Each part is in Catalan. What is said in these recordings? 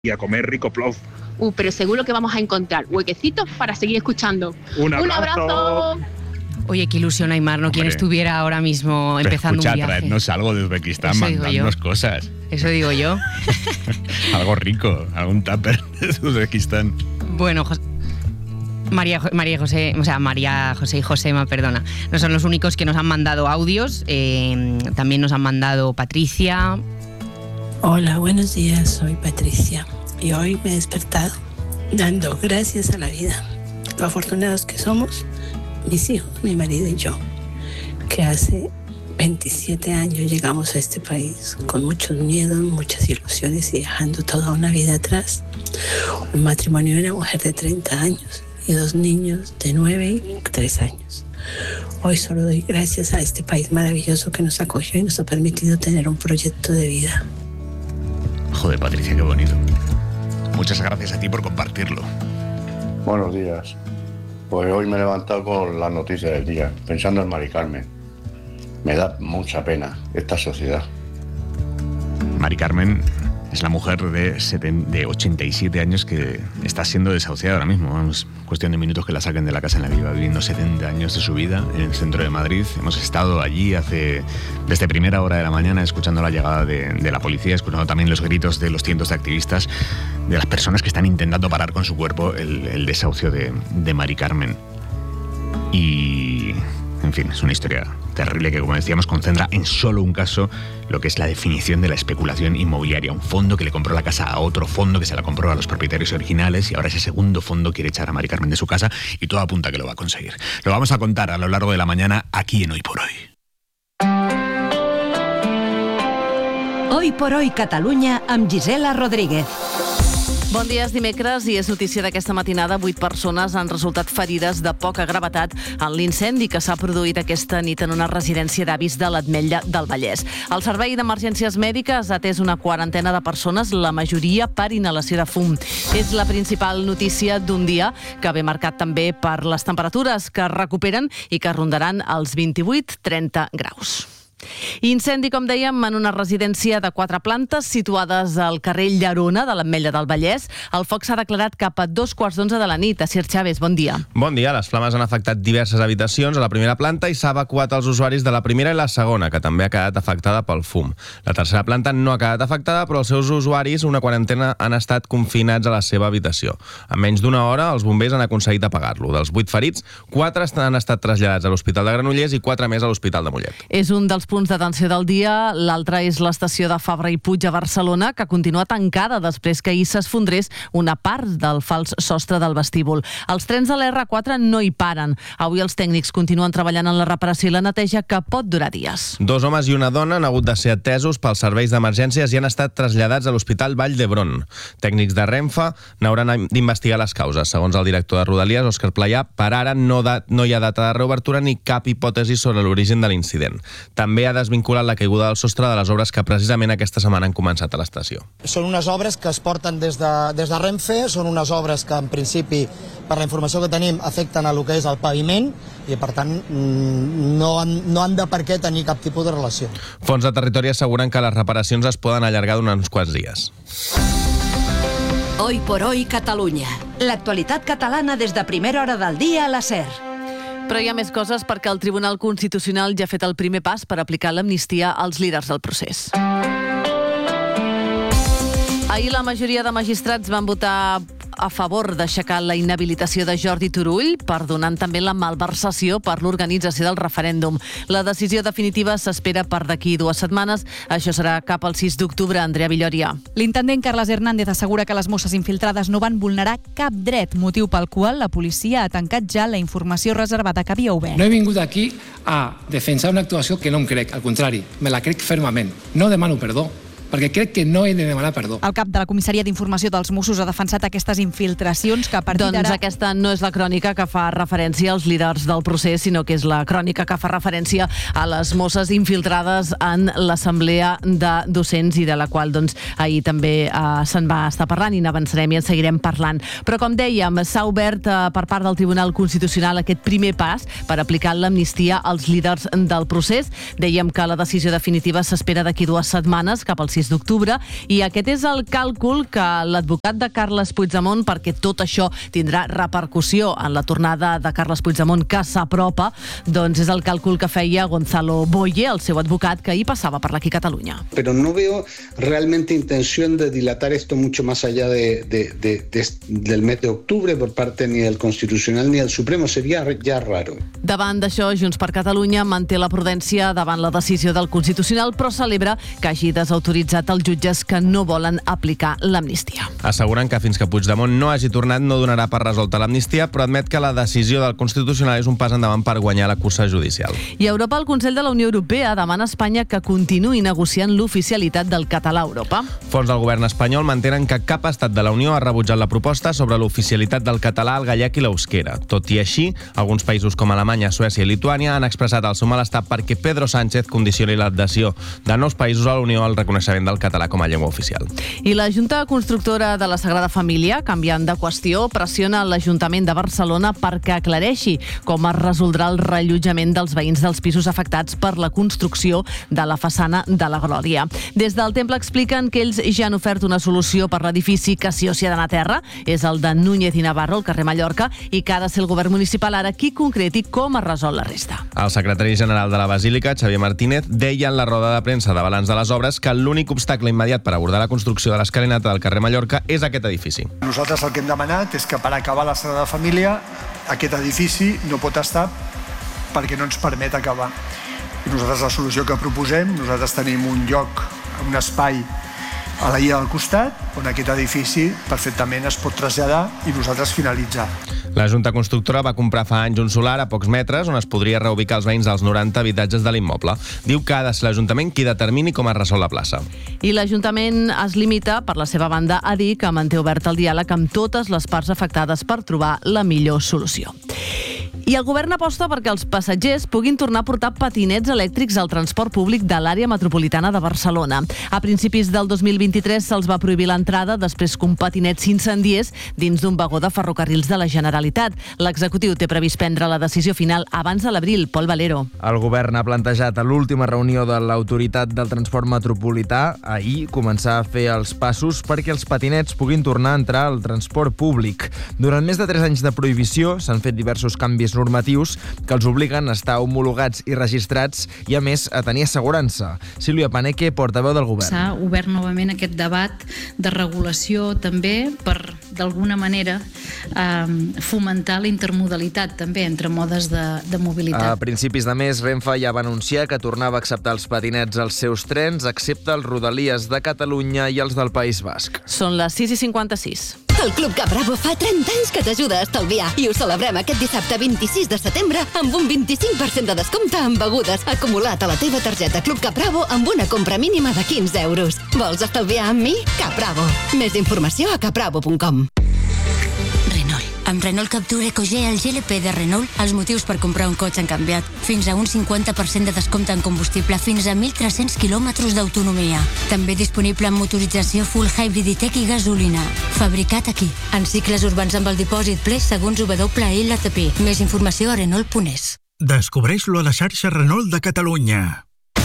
y a comer rico plov. Pero seguro que vamos a encontrar huequecitos para seguir escuchando. ¡Un abrazo! Oye, qué ilusión, Aymar, ¿no? Quien estuviera ahora mismo empezando un viaje. Traernos algo de Uzbekistán, mandadnos cosas. Eso digo yo. Algo rico, algún tupper de Uzbekistán. Bueno, María José y Josema, perdona. No son los únicos que nos han mandado audios. También nos han mandado Patricia. Hola, buenos días, soy Patricia. Y hoy me he despertado dando gracias a la vida. Lo afortunados que somos, mis hijos, mi marido y yo, que hace 27 años llegamos a este país con muchos miedos, muchas ilusiones y dejando toda una vida atrás. Un matrimonio de una mujer de 30 años y 2 niños de 9 y 3 años. Hoy solo doy gracias a este país maravilloso que nos acogió y nos ha permitido tener un proyecto de vida. Joder, Patricia, qué bonito. Muchas gracias a ti por compartirlo. Buenos días. Pues hoy me he levantado con la noticia del día, pensando en Mari Carmen. Me da mucha pena esta sociedad. Mari Carmen es la mujer de 87 años que está siendo desahuciada ahora mismo. Vamos, cuestión de minutos que la saquen de la casa en la que iba viviendo 70 años de su vida en el centro de Madrid. Hemos estado allí desde primera hora de la mañana escuchando la llegada de la policía, escuchando también los gritos de los cientos de activistas, de las personas que están intentando parar con su cuerpo el desahucio de Mari Carmen. Y, en fin, es una historia terrible que, como decíamos, concentra en solo un caso lo que es la definición de la especulación inmobiliaria. Un fondo que le compró la casa a otro fondo que se la compró a los propietarios originales y ahora ese segundo fondo quiere echar a Mari Carmen de su casa y todo apunta a que lo va a conseguir. Lo vamos a contar a lo largo de la mañana aquí en Hoy por Hoy. Hoy por Hoy Catalunya amb Gisela Rodríguez. Bon dia, és dimecres i és notícia d'aquesta matinada. 8 persones han resultat ferides de poca gravetat en l'incendi que s'ha produït aquesta nit en una residència d'avis de l'Ametlla del Vallès. El Servei d'Emergències Mèdiques ha atès una quarantena de persones, la majoria per inhalació de fum. És la principal notícia d'un dia que ve marcat també per les temperatures que es recuperen i que rondaran els 28-30 graus. Incendi, com dèiem, en una residència de 4 plantes situades al carrer Llerona de l'Ametlla del Vallès. El foc s'ha declarat cap a 2:15 de la nit. Asier Chávez, bon dia. Bon dia. Les flames han afectat diverses habitacions a la primera planta i s'ha evacuat els usuaris de la primera i la segona, que també ha quedat afectada pel fum. La tercera planta no ha quedat afectada, però els seus usuaris, una quarantena, han estat confinats a la seva habitació. En menys d'una hora, els bombers han aconseguit apagar-lo. Dels 8 ferits, 4 han estat traslladats a l'Hospital de Granollers i 4 més a l'Hospital de Mollet. És un dels punts d'atenció del dia. L'altre és l'estació de Fabra i Puig a Barcelona, que continua tancada després que ahir s'esfondrés una part del fals sostre del vestíbul. Els trens de l'R4 no hi paren. Avui els tècnics continuen treballant en la reparació i la neteja, que pot durar dies. 2 homes i una dona han hagut de ser atesos pels serveis d'emergències i han estat traslladats a l'Hospital Vall d'Hebron. Tècnics de Renfe n'hauran d'investigar les causes. Segons el director de Rodalies, Òscar Playà, per ara no hi ha data de reobertura ni cap hipòtesi sobre l'origen de l'incident. També ha desvinculat la caiguda del sostre de les obres que precisament aquesta setmana han començat a l'estació. Són unes obres que es porten des de Renfe, són unes obres que en principi, per la informació que tenim, afecten a lo que és el paviment i per tant no han de per què tenir cap tipus de relació. Fons de Territori asseguren que les reparacions es poden allargar durant uns quants dies. Hoy por Hoy Catalunya. L'actualitat catalana des de primera hora del dia a la SER. Però hi ha més coses perquè el Tribunal Constitucional ja ha fet el primer pas per aplicar l'amnistia als líders del procés. Ahir la majoria de magistrats van votar a favor d'aixecar la inhabilitació de Jordi Turull, perdonant també la malversació per l'organització del referèndum. La decisió definitiva s'espera per d'aquí 2 setmanes. Això serà cap al 6 d'octubre. Andrea Villoria. L'intendent Carles Hernández assegura que les mosses infiltrades no van vulnerar cap dret, motiu pel qual la policia ha tancat ja la informació reservada que havia obert. No he vingut aquí a defensar una actuació que no em crec, al contrari, me la crec fermament. No demano perdó, perquè crec que no he de demanar perdó. El cap de la Comissaria d'Informació dels Mossos ha defensat aquestes infiltracions que a partir d'ara... Doncs aquesta no és la crònica que fa referència als líders del procés, sinó que és la crònica que fa referència a les mosses infiltrades en l'assemblea de docents i de la qual doncs, ahir també se'n va estar parlant i n'avançarem i en seguirem parlant. Però com dèiem, s'ha obert per part del Tribunal Constitucional aquest primer pas per aplicar l'amnistia als líders del procés. Dèiem que la decisió definitiva s'espera d'aquí 2 setmanes, cap al 6 6 d'octubre, i aquest és el càlcul que l'advocat de Carles Puigdemont, perquè tot això tindrà repercussió en la tornada de Carles Puigdemont que s'apropa, doncs és el càlcul que feia Gonzalo Boye, el seu advocat, que ahir passava per aquí a Catalunya. Pero no veo realmente intención de dilatar esto mucho más allá del mes de octubre por parte ni del Constitucional ni del Supremo. Sería ya raro. Davant d'això, Junts per Catalunya manté la prudència davant la decisió del Constitucional, però celebra que hagi desautoritzat els jutges que no volen aplicar l'amnistia. Asseguren que fins que Puigdemont no hagi tornat no donarà per resolta l'amnistia, però admet que la decisió del Constitucional és un pas endavant per guanyar la cursa judicial. I a Europa, el Consell de la Unió Europea demana a Espanya que continuï negociant l'oficialitat del català a Europa. Fons del govern espanyol mantenen que cap estat de la Unió ha rebutjat la proposta sobre l'oficialitat del català, el gallec i l'eusquera. Tot i així, alguns països com Alemanya, Suècia i Lituània han expressat el seu malestar perquè Pedro Sánchez condicioni l'adhesió de nous països a la Unió al reconeixement del català com a llengua oficial. I la Junta Constructora de la Sagrada Família, canviant de qüestió, pressiona l'Ajuntament de Barcelona perquè aclareixi com es resoldrà el reallotjament dels veïns dels pisos afectats per la construcció de la façana de la Glòria. Des del temple expliquen que ells ja han ofert una solució per l'edifici que sí o sí ha d'anar a terra, és el de Núñez i Navarro, al carrer Mallorca, i que ha de ser el govern municipal ara qui concreti com es resol la resta. El secretari general de la Basílica, Xavier Martínez, deia en la roda de premsa de balanç de les obres que l'únic obstacle immediat per abordar la construcció de l'escalinata del carrer Mallorca és aquest edifici. Nosaltres el que hem demanat és que per acabar la Sagrada Família aquest edifici no pot estar perquè no ens permet acabar. I nosaltres la solució que proposem, nosaltres tenim un lloc, un espai a la illa del costat, on aquest edifici perfectament es pot traslladar i nosaltres finalitzar. La Junta Constructora va comprar fa anys un solar a pocs metres on es podria reubicar els veïns dels 90 habitatges de l'immoble. Diu que ha de ser l'Ajuntament qui determini com es resol la plaça. I l'Ajuntament es limita, per la seva banda, a dir que manté obert el diàleg amb totes les parts afectades per trobar la millor solució. I el govern aposta perquè els passatgers puguin tornar a portar patinets elèctrics al transport públic de l'àrea metropolitana de Barcelona. A principis del 2023 se'ls va prohibir l'entrada després que un patinet s'incendiés dins d'un vagó de ferrocarrils de la Generalitat. L'executiu té previst prendre la decisió final abans de l'abril. Pol Valero. El govern ha plantejat a l'última reunió de l'Autoritat del Transport Metropolità ahir començar a fer els passos perquè els patinets puguin tornar a entrar al transport públic. Durant més de 3 anys de prohibició s'han fet diversos canvis normatius que els obliguen a estar homologats i registrats i, a més, a tenir assegurança. Sílvia Paneque, portaveu del govern. S'ha obert novament aquest debat de regulació també per, d'alguna manera, fomentar la intermodalitat també entre modes de mobilitat. A principis de mes, Renfe ja va anunciar que tornava a acceptar els patinets als seus trens, excepte els Rodalies de Catalunya i els del País Basc. Són les 6:56. El Club Capravo fa 30 anys que t'ajuda a estalviar i ho celebrem aquest dissabte 26 de setembre amb un 25% de descompte en begudes acumulat a la teva targeta Club Capravo amb una compra mínima de 15 euros. Vols estalviar amb mi? Capravo. Més informació a capravo.com. Amb Renault Captur EcoG, el GLP de Renault, els motius per comprar un cotxe han canviat. Fins a un 50% de descompte en combustible, fins a 1.300 quilòmetres d'autonomia. També disponible en motorització full hybrid i tech i gasolina. Fabricat aquí. En cicles urbans amb el dipòsit ple segons WLTP. Més informació a Renault.es. Descobreix-lo a la xarxa Renault de Catalunya.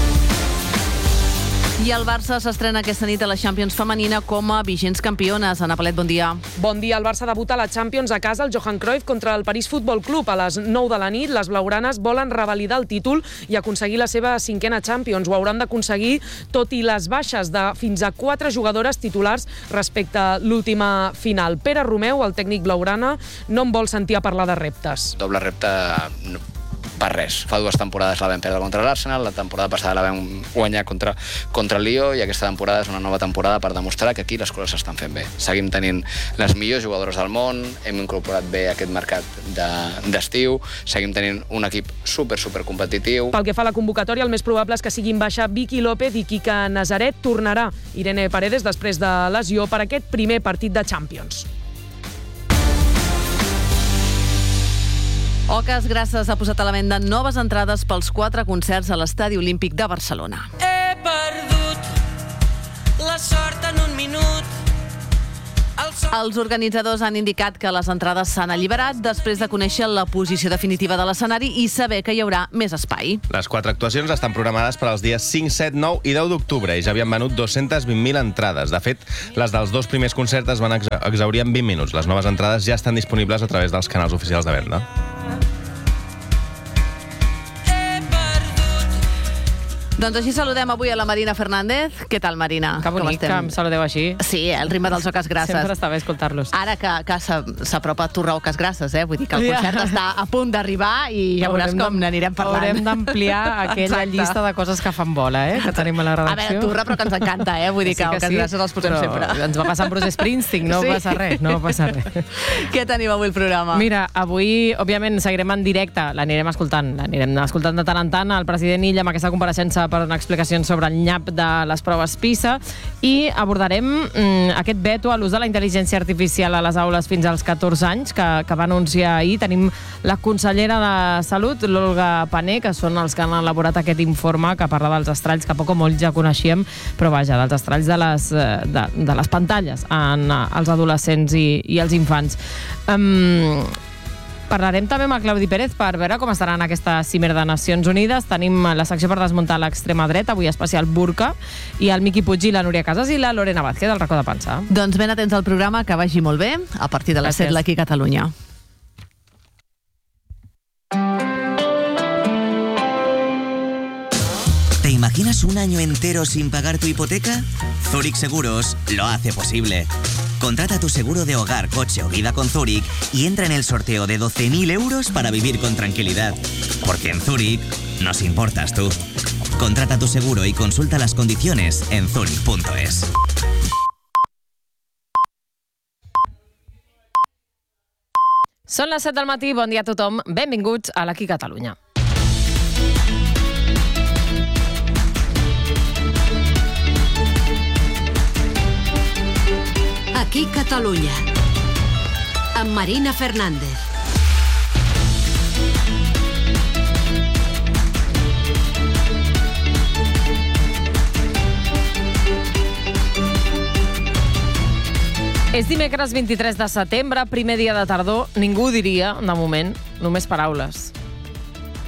I el Barça s'estrena aquesta nit a la Champions femenina com a vigents campiones. Ana Palet, bon dia. Bon dia. El Barça debuta a la Champions a casa al Johan Cruyff contra el París Futbol Club. A les 9 de la nit, les blaugranes volen revalidar el títol i aconseguir la seva 5a Champions. Ho hauran d'aconseguir tot i les baixes de fins a 4 jugadores titulars respecte a l'última final. Pere Romeu, el tècnic blaugrana, no en vol sentir a parlar de reptes. Doble repte per res. Fa 2 temporades la vam perdre contra l'Arsenal, la temporada passada la vam guanyar contra el Lió i aquesta temporada és una nova temporada per demostrar que aquí les coses s'estan fent bé. Seguim tenint les millors jugadores del món, hem incorporat bé aquest mercat d'estiu, seguim tenint un equip super competitiu. Pel que fa a la convocatòria, el més probable és que siguin baixa Vicky López i Kika Nazaret. Tornarà Irene Paredes després de lesió per aquest primer partit de Champions. Ocas Grasses ha posat a la venda noves entrades pels 4 concerts a l'Estadi Olímpic de Barcelona. He perdut la sort en un minut, el Els organitzadors han indicat que les entrades s'han alliberat després de conèixer la posició definitiva de l'escenari i saber que hi haurà més espai. Les 4 actuacions estan programades per als dies 5, 7, 9 i 10 d'octubre i ja havien venut 220.000 entrades. De fet, les dels 2 primers concerts es van exhaurir en 20 minuts. Les noves entrades ja estan disponibles a través dels canals oficials de venda. Doncs així saludem avui a la Marina Fernández. Què tal, Marina? Que bonic que em saludeu així. Sí, el ritme dels Oques Grasses. Sempre està bé escoltar-los. Ara que s'apropa Torre Oques Grasses, vull dir que el concert està a punt d'arribar i ja veuràs com n'anirem parlant. Haurem d'ampliar aquella llista de coses que fan bola, que tenim a la redacció. A veure, Torre, però que ens encanta, vull dir que Oques Grasses els posem sempre. Ens va passar amb Bruce Springsteen, no passa res, no passa res. Què tenim avui al programa? Mira, avui, òbviament, seguirem en directe, l'anirem escoltant de tant en tant, el president Illa amb aquesta compareixença per donar explicacions sobre el nyap de les proves PISA i abordarem aquest veto a l'ús de la intel·ligència artificial a les aules fins als 14 anys que va anunciar ahir. Tenim la consellera de Salut, l'Olga Pané, que són els que han elaborat aquest informe que parla dels estralls que poc o molt ja coneixíem, però vaja, dels estralls de les pantalles en els adolescents i els infants. Parlarem també amb el Claudi Pérez per veure com estarà en aquesta cimera de Nacions Unides. Tenim la secció per desmuntar l'extrema dreta, avui especial burca, i el Miqui Puig i la Núria Casas i la Lorena Vázquez del racó de pensar. Doncs ben atents al programa, que vagi molt bé, a partir de les 7 aquí a Catalunya. ¿Te imaginas un año entero sin pagar tu hipoteca? Zurich Seguros lo hace posible. Contrata tu seguro de hogar, coche o vida con Zurich y entra en el sorteo de 12.000 euros para vivir con tranquilidad. Porque en Zurich nos importas tú. Contrata tu seguro y consulta las condiciones en zurich.es. Són les 7 del matí, bon dia a tothom, benvinguts a l'Aquí Catalunya. Aquí Catalunya, amb Marina Fernández. És dimecres 23 de setembre, primer dia de tardor. Ningú diria, de moment, només paraules.